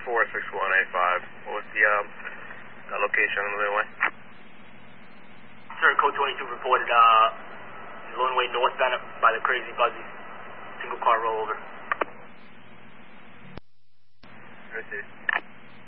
46185. What was the location on the runway? Sir, Code 22 reported runway northbound by the Crazy Buzzy. Single car rollover. Received.